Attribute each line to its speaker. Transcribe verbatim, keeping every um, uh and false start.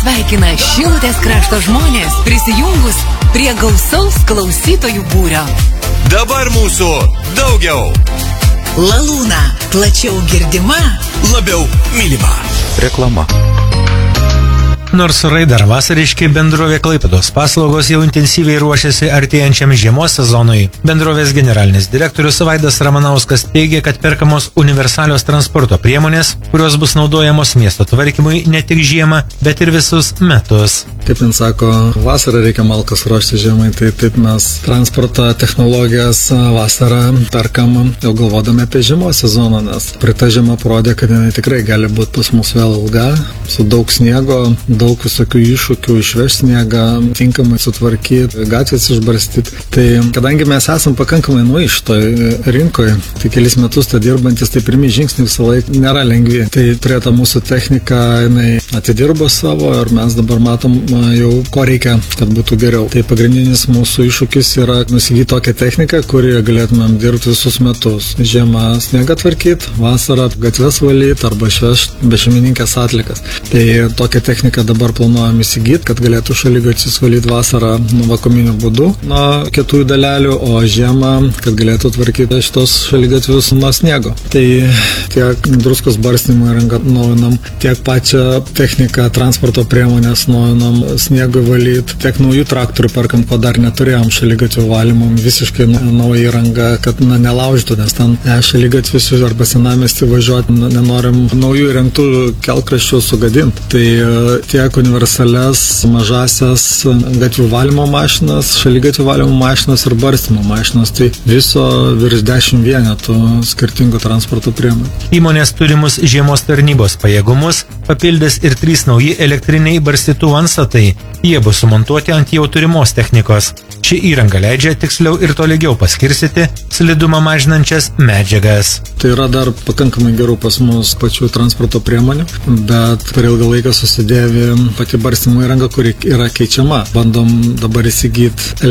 Speaker 1: sveikina Šilutės krašto žmonės prisijungus prie gausaus klausytojų būrio.
Speaker 2: Dabar mūsų daugiau.
Speaker 1: Lalūna plačiau girdima,
Speaker 2: labiau mylima.
Speaker 3: Reklama.
Speaker 4: Nors orai dar vasariški, bendrovė Klaipėdos paslaugos jau intensyviai ruošiasi artėjančiam žiemos sezonui. Bendrovės generalinis direktorius Vaidas Ramanauskas teigia, kad perkamos universalios transporto priemonės, kurios bus naudojamos miesto tvarkymui ne tik žiemą, bet ir visus metus.
Speaker 5: Kaip jin sako, vasarą reikia malkas ruošti žiemai, tai taip mes transporto technologijas vasarą perkam jau galvodami apie žiemos sezoną, nes praeita žiema parodė, kad jinai tikrai gali būti pas mus vėl ilga, su daug sniego, daug visokių iššūkių, išvežti sniegą, tinkamai sutvarkyti, gatvės išbarstyti. Tai kadangi mes esam pakankamai nauji šitoje rinkoje, tai kelis metus tą dirbantis, tai pirmi žingsniai visą laiką nėra lengvi. Tai turėta mūsų technika, jinai atidirbo savo ir mes dabar matom jau, ko reikia, kad būtų geriau. Tai pagrindinis mūsų iššūkis yra nusigyti tokią techniką, kurį galėtumėm dirbti visus metus. Žiemą sniegą tvarkyti, vasarą gatves valyti arba išvežti bešeimininkės atlikas. Tai tokią techniką dabar planuojam įsigyti, kad galėtų šaligatvius valyti vasarą nu, vakuminiu būdu nuo kietųjų dalelių, o žiemą, kad galėtų tvarkyti šitos šaligatvius nuo sniego. Tai tiek druskos barstymo įrangą naujinam, tiek pačią techniką, transporto priemonės naujinam, sniegui valyti, tiek naujų traktorių perkam, ko dar neturėjom šaligatvių valymam, visiškai nauja įranga, kad na, nelaužtų, nes ten šaligatvius arba senamiestį važiuoti nenorim naujų įrengtų kelkraščių sugadinti. Tai tiek universalias mažasias gatvių valymo mašinas, šaligatvių valymo mašinas ir barstymo mašinas. Tai viso virš dešimt vienetų skirtingų transporto priemonių.
Speaker 4: Įmonės turimus žiemos tarnybos pajėgumus papildys ir trys nauji elektriniai barstytuvų antstatai. Jie bus sumontuoti ant jau turimos technikos. Ši įranga leidžia tiksliau ir tolygiau paskirstyti slidumą mažinančias medžiagas.
Speaker 5: Tai yra dar pakankamai gerų pas mus pačių transporto priemonių, bet per ilgą laiką susidėvi pati barstymo įranga, kuri yra keičiama. Bandom dabar įsigyti